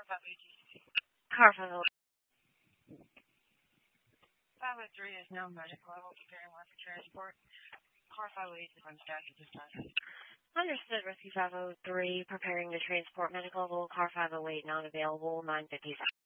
Car 503 is now medical. I will be preparing one for transport. Car 508 is on staff at this time. Understood, Rescue 503, preparing to transport medical. Car 508 not available, 9:57.